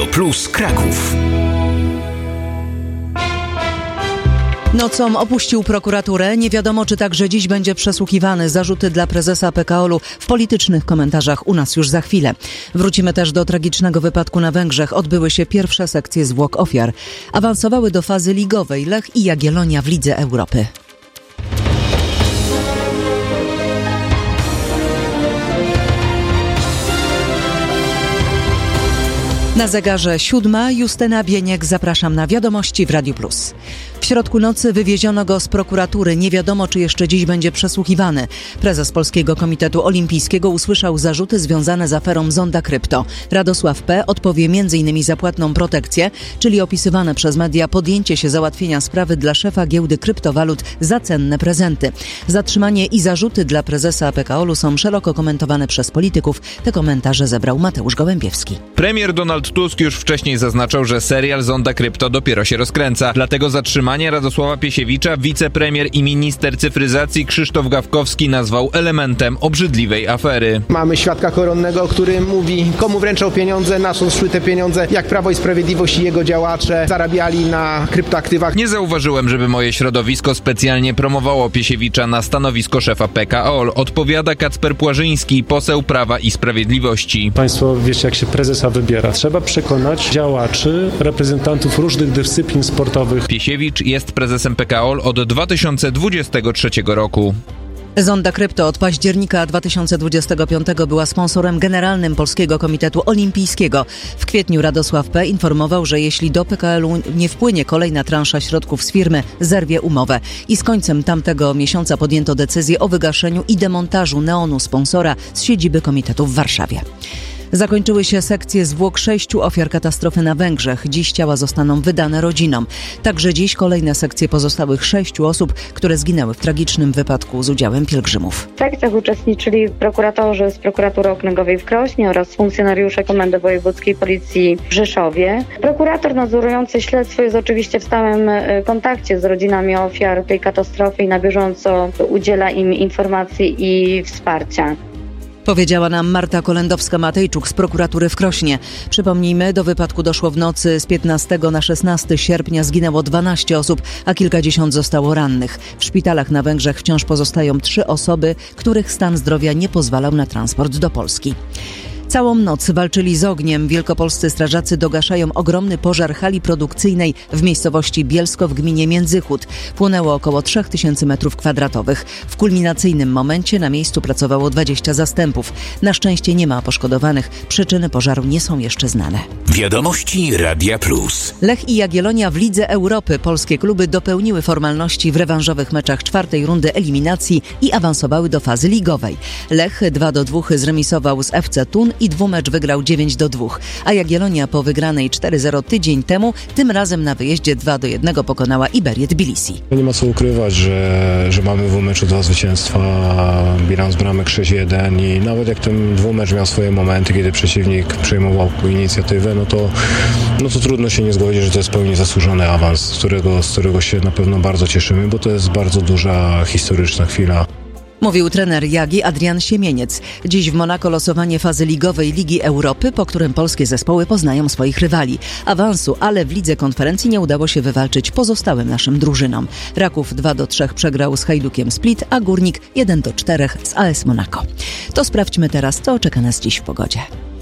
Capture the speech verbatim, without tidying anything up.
Radio Plus Kraków. Nocą opuścił prokuraturę. Nie wiadomo, czy także dziś będzie przesłuchiwany. Zarzuty dla prezesa P K O L-u w politycznych komentarzach u nas już za chwilę. Wrócimy też do tragicznego wypadku na Węgrzech. Odbyły się pierwsze sekcje zwłok ofiar. Awansowały do fazy ligowej Lech i Jagiellonia w Lidze Europy. Na zegarze siódma, Justyna Bieniek, zapraszam na wiadomości w Radiu Plus. W środku nocy wywieziono go z prokuratury. Nie wiadomo, czy jeszcze dziś będzie przesłuchiwany. Prezes Polskiego Komitetu Olimpijskiego usłyszał zarzuty związane z aferą Zonda Krypto. Radosław P. odpowie między innymi za płatną protekcję, czyli opisywane przez media podjęcie się załatwienia sprawy dla szefa giełdy kryptowalut za cenne prezenty. Zatrzymanie i zarzuty dla prezesa P K O L-u są szeroko komentowane przez polityków. Te komentarze zebrał Mateusz Gołębiewski. Premier Donald Tusk już wcześniej zaznaczał, że serial Zonda Krypto dopiero się rozkręca. Dlatego zatrzymanie Radosława Piesiewicza wicepremier i minister cyfryzacji Krzysztof Gawkowski nazwał elementem obrzydliwej afery. Mamy świadka koronnego, który mówi, komu wręczał pieniądze, na co szły te pieniądze, jak Prawo i Sprawiedliwość i jego działacze zarabiali na kryptoaktywach. Nie zauważyłem, żeby moje środowisko specjalnie promowało Piesiewicza na stanowisko szefa P K O L, odpowiada Kacper Płażyński, poseł Prawa i Sprawiedliwości. Państwo wiecie, jak się prezesa wybiera. Trzeba przekonać działaczy, reprezentantów różnych dyscyplin sportowych. Piesiewicz jest prezesem P K O L od dwa tysiące dwudziestego trzeciego roku. Zonda Krypto od października dwa tysiące dwudziestego piątego była sponsorem generalnym Polskiego Komitetu Olimpijskiego. W kwietniu Radosław P. informował, że jeśli do P K O L-u nie wpłynie kolejna transza środków z firmy, zerwie umowę. I z końcem tamtego miesiąca podjęto decyzję o wygaszeniu i demontażu neonu sponsora z siedziby komitetu w Warszawie. Zakończyły się sekcje zwłok sześciu ofiar katastrofy na Węgrzech. Dziś ciała zostaną wydane rodzinom. Także dziś kolejne sekcje pozostałych sześciu osób, które zginęły w tragicznym wypadku z udziałem pielgrzymów. W sekcjach uczestniczyli prokuratorzy z Prokuratury Okręgowej w Krośnie oraz funkcjonariusze Komendy Wojewódzkiej Policji w Rzeszowie. Prokurator nadzorujący śledztwo jest oczywiście w stałym kontakcie z rodzinami ofiar tej katastrofy i na bieżąco udziela im informacji i wsparcia. Powiedziała nam Marta Kolendowska-Matejczuk z prokuratury w Krośnie. Przypomnijmy, do wypadku doszło w nocy z piętnastego na szesnastego sierpnia. Zginęło dwanaście osób, a kilkadziesiąt zostało rannych. W szpitalach na Węgrzech wciąż pozostają trzy osoby, których stan zdrowia nie pozwalał na transport do Polski. Całą noc walczyli z ogniem. Wielkopolscy strażacy dogaszają ogromny pożar hali produkcyjnej w miejscowości Bielsko w gminie Międzychód. Płonęło około trzy tysiące metrów kwadratowych. W kulminacyjnym momencie na miejscu pracowało dwadzieścia zastępów. Na szczęście nie ma poszkodowanych. Przyczyny pożaru nie są jeszcze znane. Wiadomości Radia Plus. Lech i Jagiellonia w Lidze Europy. Polskie kluby dopełniły formalności w rewanżowych meczach czwartej rundy eliminacji i awansowały do fazy ligowej. Lech dwa do dwóch zremisował z F C Thun i dwumecz wygrał dziewięć do dwóch, a Jagiellonia po wygranej cztery zero tydzień temu, tym razem na wyjeździe dwa do jednego pokonała Iberię Tbilisi. Nie ma co ukrywać, że, że mamy w meczu dwa zwycięstwa, bilans bramek sześć jeden i nawet jak ten dwumecz miał swoje momenty, kiedy przeciwnik przejmował inicjatywę, no to, no to trudno się nie zgodzić, że to jest pełni zasłużony awans, z którego, z którego się na pewno bardzo cieszymy, bo to jest bardzo duża, historyczna chwila. Mówił trener Jagi Adrian Siemieniec. Dziś w Monako losowanie fazy ligowej Ligi Europy, po którym polskie zespoły poznają swoich rywali. Awansu, ale w Lidze Konferencji nie udało się wywalczyć pozostałym naszym drużynom. Raków dwa do trzech przegrał z Hajdukiem Split, a Górnik jeden do czterech z A S Monako. To sprawdźmy teraz, co czeka nas dziś w pogodzie.